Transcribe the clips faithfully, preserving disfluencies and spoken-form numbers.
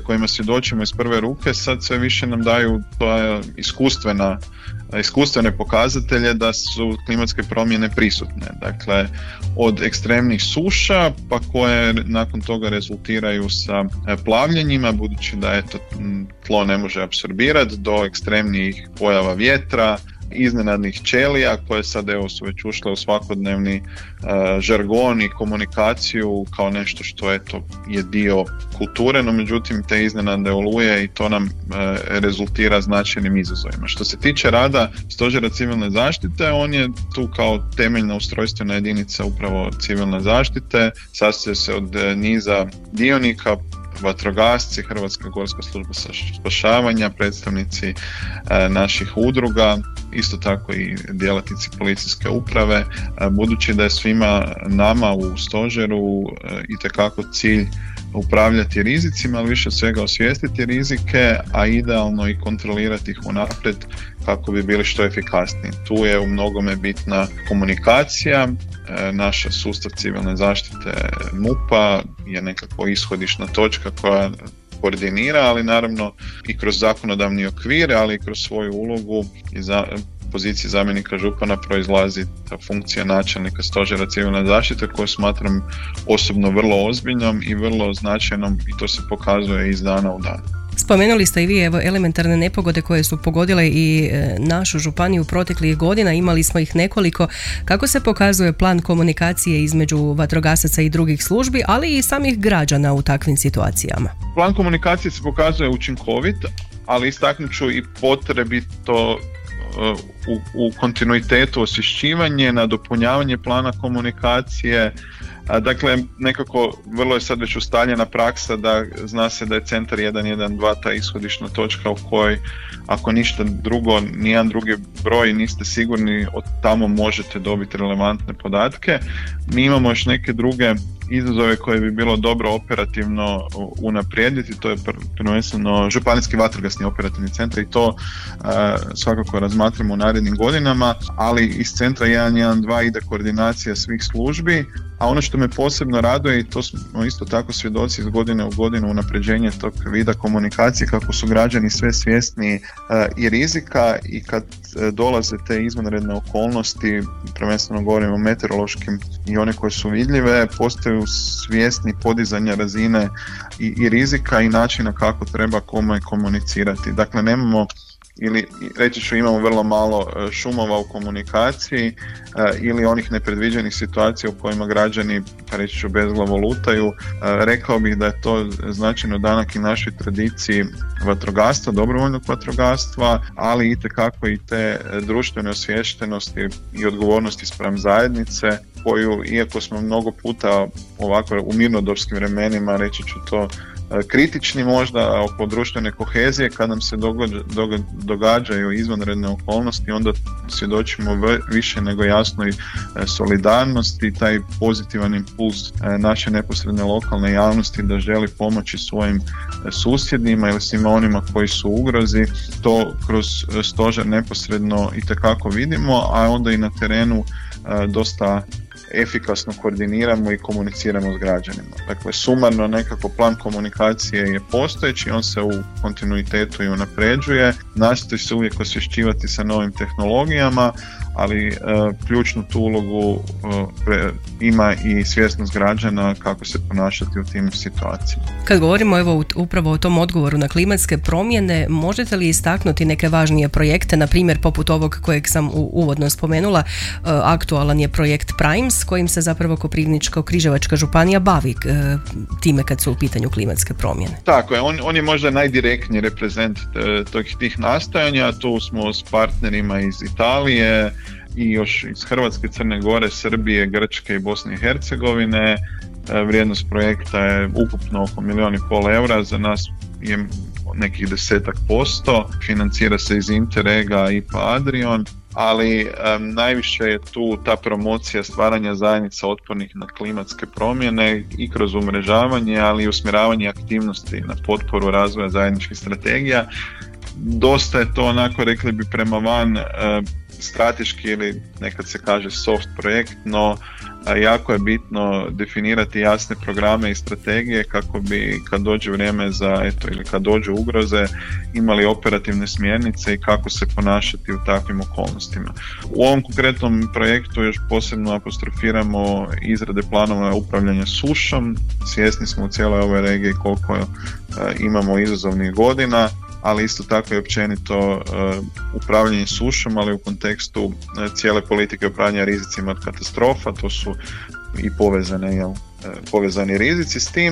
kojima svjedočimo iz prve ruke sad sve više nam daju to iskustvena, iskustvene pokazatelje da su klimatske promjene prisutne. Dakle, od ekstremnih suša pa koje nakon toga rezultiraju sa plavljenjima, budući da eto, tlo ne može apsorbirati, do ekstremnijih pojava vjetra, iznenadnih ćelija koje sad evo su već ušle u svakodnevni uh, žargon i komunikaciju kao nešto što eto je dio kulture, no međutim te iznenade oluje i to nam uh, rezultira značajnim izazovima. Što se tiče rada Stožera civilne zaštite, on je tu kao temeljna ustrojstvena jedinica upravo civilne zaštite, sastoji se od uh, niza dionika, vatrogasci, Hrvatska gorska služba spašavanja, predstavnici e, naših udruga, isto tako i djelatnici policijske uprave, e, budući da je svima nama u stožeru e, itekako cilj upravljati rizicima, ali više svega osvijestiti rizike, a idealno i kontrolirati ih unaprijed kako bi bili što efikasniji. Tu je u mnogome bitna komunikacija, e, naš sustav civilne zaštite M U P-a je nekako ishodišna točka koja koordinira, ali naravno i kroz zakonodavni okvir, ali i kroz svoju ulogu i za poziciji zamjenika župana proizlazi ta funkcija načelnika Stožera civilne zaštite koju smatram osobno vrlo ozbiljnom i vrlo značajnom i to se pokazuje iz dana u dan. Spomenuli ste i vi evo elementarne nepogode koje su pogodile i e, našu županiju proteklih godina, imali smo ih nekoliko. Kako se pokazuje plan komunikacije između vatrogasaca i drugih službi, ali i samih građana u takvim situacijama? Plan komunikacije se pokazuje učinkovit, ali istaknut ću i potrebito u, u kontinuitetu osvješćivanje, nadopunjavanje plana komunikacije. Dakle, nekako vrlo je sad već ustaljena praksa da zna se da je centar jedan jedan dva ta ishodišna točka u kojoj ako ništa drugo, nijedan drugi broj niste sigurni, od tamo možete dobiti relevantne podatke. Mi imamo još neke druge izazove koje bi bilo dobro operativno unaprijediti, to je prvenstveno županijski vatrogasni operativni centar i to uh, svakako razmatramo u narednim godinama, ali iz centra jedan jedan dva ide koordinacija svih službi, a ono što me posebno raduje i to smo isto tako svjedoci iz godine u godinu unapređenje tog vida komunikacije kako su građani sve svjesniji uh, i rizika i kad uh, dolaze te izvanredne okolnosti, prvenstveno govorimo o meteorološkim i one koje su vidljive, postaju svjesni podizanja razine i, i rizika i načina kako treba kome komunicirati. Dakle, nemamo ili reći ću imamo vrlo malo šumova u komunikaciji ili onih nepredviđenih situacija u kojima građani, pa reći ću, bezglavo lutaju. Rekao bih da je to značajno danak i našoj tradiciji vatrogastva, dobrovoljnog vatrogastva, ali itekako i te društvene osviještenosti i odgovornosti spram zajednice koju, iako smo mnogo puta ovako u mirnodopskim vremenima, reći ću to, kritični možda oko društvene kohezije, kad nam se događa, događaju izvanredne okolnosti, onda svjedočimo više nego jasnoj solidarnosti i taj pozitivan impuls naše neposredne lokalne javnosti da želi pomoći svojim susjedima ili svima onima koji su u ugrozi. To kroz stožer neposredno itekako vidimo, a onda i na terenu dosta efikasno koordiniramo i komuniciramo s građanima. Dakle, sumarno nekako plan komunikacije je postojeći, on se u kontinuitetu i unapređuje, nastoji se uvijek osvješćivati sa novim tehnologijama, ali e, ključnu tu ulogu e, pre, ima i svjesnost građana kako se ponašati u tim situacijama. Kad govorimo evo upravo o tom odgovoru na klimatske promjene, možete li istaknuti neke važnije projekte, na primjer poput ovog kojeg sam u, uvodno spomenula, e, aktualan je projekt Primes kojim se zapravo Koprivničko-križevačka županija bavi e, time kad su u pitanju klimatske promjene. Tako je, on, on je možda najdirektniji reprezent tih, tih nastojanja. Tu smo s partnerima iz Italije i još iz Hrvatske, Crne Gore, Srbije, Grčke i Bosne i Hercegovine. Vrijednost projekta je ukupno oko milijun i pol eura, za nas je nekih desetak posto, financira se iz Interrega i pa Adrion, ali um, najviše je tu ta promocija stvaranja zajednica otpornih na klimatske promjene i kroz umrežavanje, ali i usmjeravanje aktivnosti na potporu razvoja zajedničkih strategija. Dosta je to onako, rekli bi, prema van, uh, strateški ili nekad se kaže soft projekt, no jako je bitno definirati jasne programe i strategije kako bi kad dođe vrijeme za, eto, ili kad dođu ugroze, imali operativne smjernice i kako se ponašati u takvim okolnostima. U ovom konkretnom projektu još posebno apostrofiramo izrade planova upravljanja sušom. Svjesni smo u cijeloj ovoj regiji koliko uh, imamo izazovnih godina, ali isto tako i općenito uh, upravljanje sušom, ali u kontekstu uh, cijele politike upravljanja rizicima od katastrofa, to su i povezane, jel, uh, povezani rizici s tim,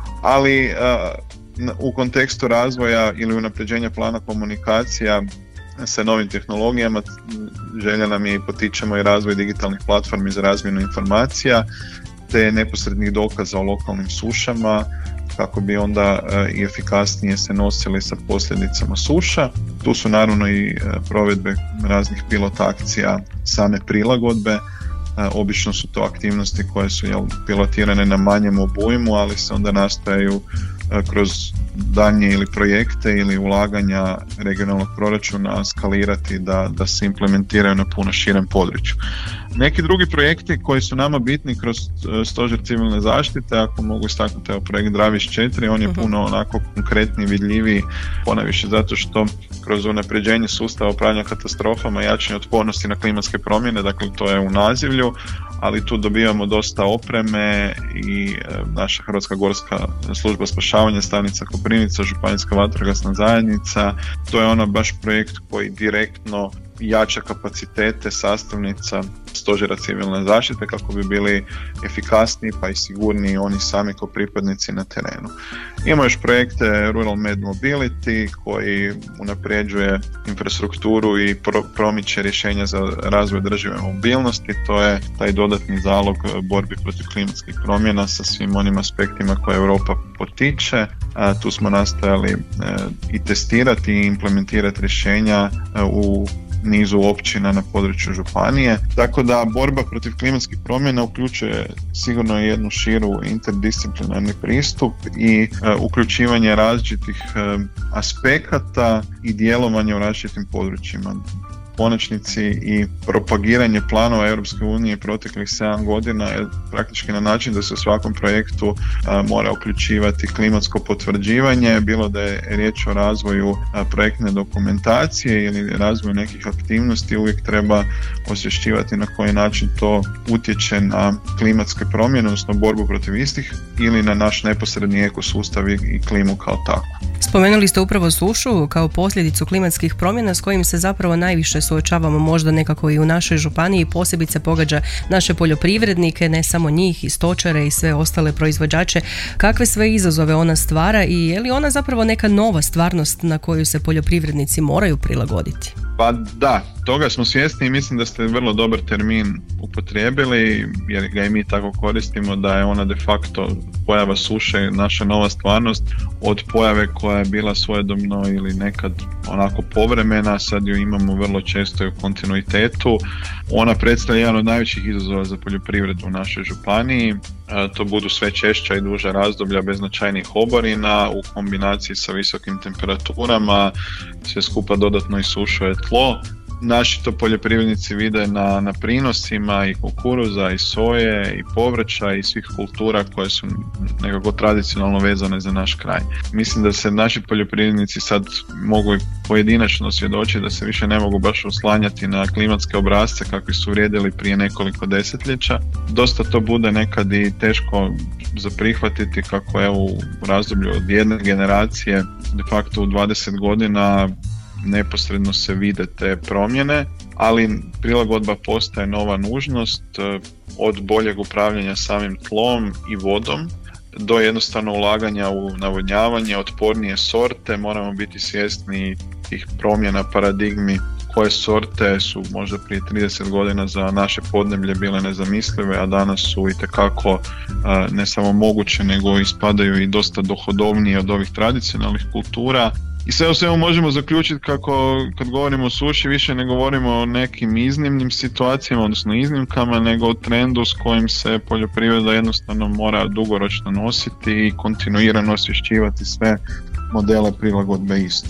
ali uh, u kontekstu razvoja ili unapređenja plana komunikacija sa novim tehnologijama želja nam je i potičemo i razvoj digitalnih platformi za razmjenu informacija te neposrednih dokaza o lokalnim sušama kako bi onda i efikasnije se nosili sa posljedicama suša. Tu su naravno i provedbe raznih pilot akcija same prilagodbe. Obično su to aktivnosti koje su jel, pilotirane na manjem obujmu, ali se onda nastojaju kroz daljnje ili projekte ili ulaganja regionalnog proračuna skalirati da, da se implementiraju na puno širem području. Neki drugi projekti koji su nama bitni kroz stožer civilne zaštite, ako mogu istaknuti evo projekt Draviš četiri, on je uh-huh. puno onako konkretni, vidljiviji, ponajviše zato što kroz unapređenje sustava upravljanja katastrofama i jačanje otpornosti na klimatske promjene, dakle to je u nazivlju, ali tu dobivamo dosta opreme i e, naša Hrvatska gorska služba spašavanja, stanica Koprivnica, županijska vatrogasna zajednica, to je ono baš projekt koji direktno jača kapacitete sastavnica stožera civilne zaštite kako bi bili efikasniji pa i sigurniji oni sami kao pripadnici na terenu. Imamo još projekte Rural Med Mobility koji unapređuje infrastrukturu i pro- promiče rješenja za razvoj održive mobilnosti, to je taj dodatni zalog borbi protiv klimatskih promjena sa svim onim aspektima koje Europa potiče. A, tu smo nastojali e, i testirati i implementirati rješenja e, u nizu općina na području županije. Tako da borba protiv klimatskih promjena uključuje sigurno jednu širu interdisciplinarni pristup i e, uključivanje različitih e, aspekata i djelovanje u različitim područjima. Konačnici i propagiranje planova Europske unije proteklih sedam godina je praktički na način da se u svakom projektu a, mora uključivati klimatsko potvrđivanje, bilo da je riječ o razvoju a, projektne dokumentacije ili razvoju nekih aktivnosti, uvijek treba osvješćivati na koji način to utječe na klimatske promjene, odnosno borbu protiv istih ili na naš neposredni ekosustav i klimu kao takvu. Spomenuli ste upravo sušu kao posljedicu klimatskih promjena s kojim se zapravo najviše suočavamo možda nekako i u našoj županiji, posebice pogađa naše poljoprivrednike, ne samo njih, i stočare i sve ostale proizvođače. Kakve sve izazove ona stvara i je li ona zapravo neka nova stvarnost na koju se poljoprivrednici moraju prilagoditi? Pa da, toga smo svjesni i mislim da ste vrlo dobar termin upotrijebili, jer ga i mi tako koristimo, da je ona de facto pojava suše naša nova stvarnost, od pojave koja je bila svojedobno ili nekad onako povremena, sad ju imamo vrlo često i u kontinuitetu. Ona predstavlja jedan od najvećih izazova za poljoprivredu u našoj županiji. To budu sve češća i duža razdoblja bez značajnih oborina u kombinaciji sa visokim temperaturama, sve skupa dodatno isušuje tlo. Naši to poljoprivrednici vide na, na prinosima i kukuruza i soje i povrća i svih kultura koje su nekako tradicionalno vezane za naš kraj. Mislim da se naši poljoprivrednici sad mogu i pojedinačno svjedočiti da se više ne mogu baš oslanjati na klimatske obrasce kakvi su vrijedili prije nekoliko desetljeća. Dosta to bude nekad i teško za prihvatiti kako je u razdoblju od jedne generacije de facto u dvadeset godina neposredno se vide te promjene, ali prilagodba postaje nova nužnost, od boljeg upravljanja samim tlom i vodom do jednostavno ulaganja u navodnjavanje, otpornije sorte. Moramo biti svjesni tih promjena paradigmi, koje sorte su možda prije trideset godina za naše podneblje bile nezamislive, a danas su itekako ne samo moguće, nego ispadaju i dosta dohodovnije od ovih tradicionalnih kultura. I sve u svemu možemo zaključiti kako kad govorimo o suši više ne govorimo o nekim iznimnim situacijama, odnosno iznimkama, nego o trendu s kojim se poljoprivreda jednostavno mora dugoročno nositi i kontinuirano osvješćivati sve modele prilagodbe istoj.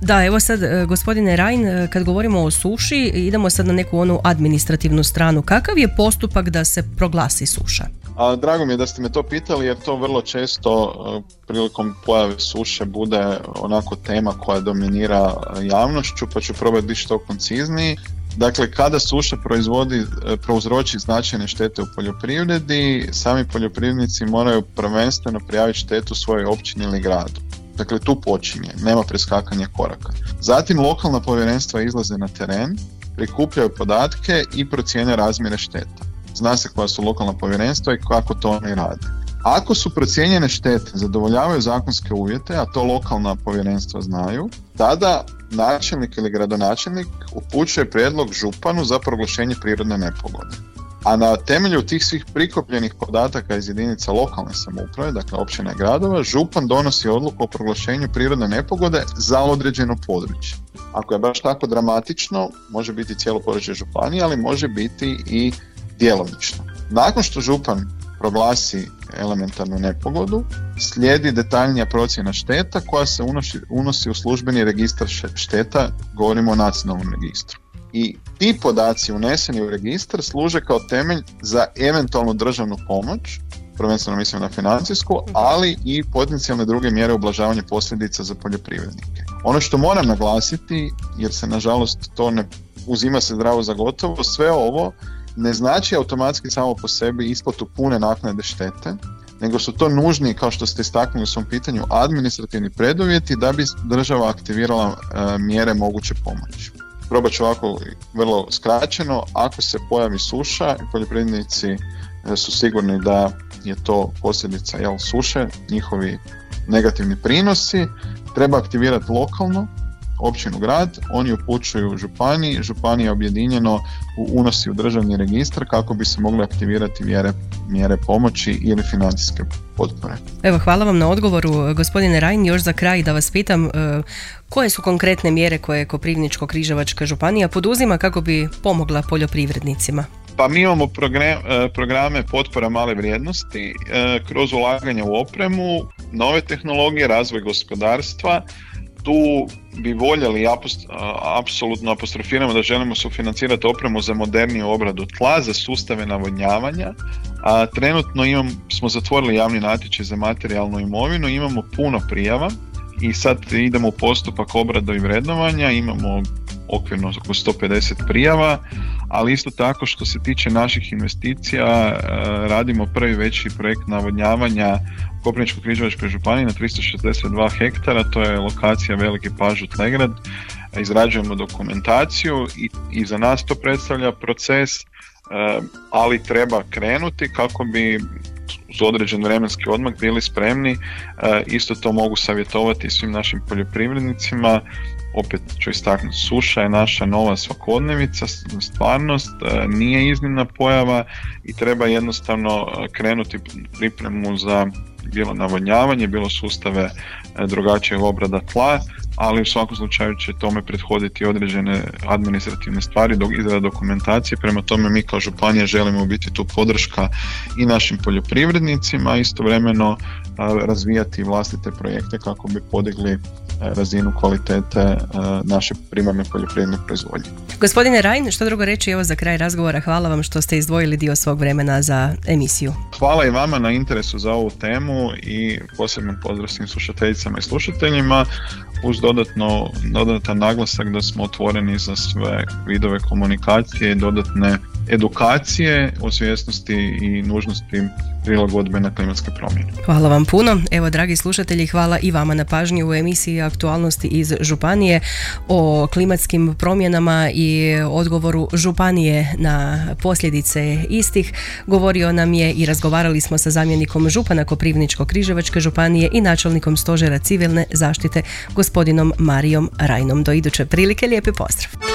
Da, evo sad, gospodine Rein, kad govorimo o suši, idemo sad na neku onu administrativnu stranu. Kakav je postupak da se proglasi suša? A, drago mi je da ste me to pitali, jer to vrlo često uh, prilikom pojave suše bude onako tema koja dominira javnošću, pa ću probati biti što koncizniji. Dakle, kada suša proizvodi, prouzroči značajne štete u poljoprivredi, sami poljoprivrednici moraju prvenstveno prijaviti štetu svojoj općini ili gradu. Dakle, tu počinje, nema preskakanja koraka. Zatim lokalna povjerenstva izlaze na teren, prikupljaju podatke i procijene razmjere šteta. Zna se koja su lokalna povjerenstva i kako to oni rade. Ako su procijenjene štete zadovoljavaju zakonske uvjete, a to lokalna povjerenstva znaju, tada načelnik ili gradonačelnik upućuje prijedlog županu za proglašenje prirodne nepogode. A na temelju tih svih prikupljenih podataka iz jedinica lokalne samouprave, dakle općina i gradova, župan donosi odluku o proglašenju prirodne nepogode za određeno područje. Ako je baš tako dramatično, može biti cijelo područje županije, ali može biti i djelomično. Nakon što župan proglasi elementarnu nepogodu, slijedi detaljnija procjena šteta koja se unosi, unosi u službeni registar šteta, govorimo o nacionalnom registru. I ti podaci uneseni u registar služe kao temelj za eventualnu državnu pomoć, prvenstveno mislim na financijsku, ali i potencijalne druge mjere ublažavanja posljedica za poljoprivrednike. Ono što moram naglasiti, jer se nažalost to ne uzima se zdravo za gotovo, sve ovo ne znači automatski samo po sebi isplatu pune naknade štete, nego su to nužni, kao što ste istaknuli u svom pitanju, administrativni preduvjeti da bi država aktivirala e, mjere moguće pomoći. Probat ću ovako vrlo skraćeno, ako se pojavi suša, poljoprivrednici e, su sigurni da je to posljedica jel, suše, njihovi negativni prinosi, treba aktivirati lokalno, općinu, grad, oni upućuju županiji, županija objedinjeno unosi u državni registar kako bi se mogli aktivirati mjere, mjere pomoći ili financijske potpore. Evo, hvala vam na odgovoru, gospodine Rein. Još za kraj da vas pitam, koje su konkretne mjere koje Koprivničko-križevačka županija poduzima kako bi pomogla poljoprivrednicima? Pa mi imamo programe potpora male vrijednosti kroz ulaganje u opremu, nove tehnologije, razvoj gospodarstva. Tu bi voljeli, apsolutno apostrofiramo da želimo sufinancirati opremu za moderniju obradu tla, za sustave navodnjavanja. A trenutno imam, smo zatvorili javni natječaj za materijalnu imovinu, imamo puno prijava i sad idemo u postupak obrade i vrednovanja, imamo okvirno oko sto pedeset prijava, ali isto tako što se tiče naših investicija radimo prvi veći projekt navodnjavanja u Koprivničko-križevačkoj županiji na tristo šezdeset dva hektara, to je lokacija Veliki Pažut-Legrad, izrađujemo dokumentaciju i, i za nas to predstavlja proces, ali treba krenuti kako bi uz određen vremenski odmak bili spremni. Isto to mogu savjetovati svim našim poljoprivrednicima. Opet ću istaknuti, suša je naša nova svakodnevica, stvarnost, nije iznimna pojava i treba jednostavno krenuti pripremu za bilo navodnjavanje, bilo sustave drugačijeg obrada tla, ali u svakom slučaju će tome prethoditi određene administrativne stvari, dok izrada dokumentacije. Prema tome mi kao županija želimo biti tu podrška i našim poljoprivrednicima, a istovremeno razvijati vlastite projekte kako bi podigli razinu kvalitete naše primarne poljoprivredne proizvodnje. Gospodine Rein, što drugo reći, evo za kraj razgovora, hvala vam što ste izdvojili dio svog vremena za emisiju. Hvala i vama na interesu za ovu temu i posebno pozdrav svim slušateljicama i slušateljima, uz dodatno, dodatan naglasak da smo otvoreni za sve vidove komunikacije i dodatne edukacije o svjesnosti i nužnosti prilagodbe na klimatske promjene. Hvala vam puno. Evo, dragi slušatelji, hvala i vama na pažnji u emisiji Aktualnosti iz županije o klimatskim promjenama i odgovoru županije na posljedice istih. Govorio nam je i razgovarali smo sa zamjenikom župana Koprivničko-križevačke županije i načelnikom stožera civilne zaštite gospodinom Marijom Reinom. Do iduće prilike, lijepi pozdrav.